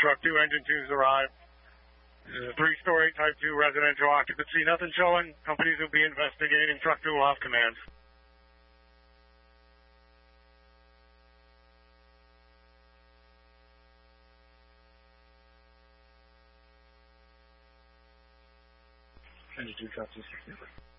Truck 2, Engine 2's arrived. This is a 3-story Type 2 residential occupancy. Nothing showing. Companies will be investigating. Truck 2 will have command. Engine 2, Truck 2, 60.